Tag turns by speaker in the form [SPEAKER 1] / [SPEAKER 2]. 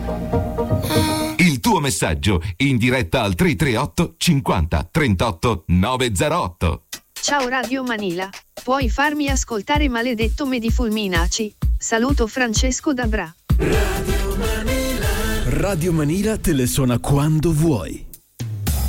[SPEAKER 1] Il tuo messaggio in diretta al 338 50 38 908.
[SPEAKER 2] Ciao Radio Manila, puoi farmi ascoltare Maledetto me di Fulminaci? Saluto Francesco da Bra.
[SPEAKER 3] Radio Manila te le suona quando vuoi.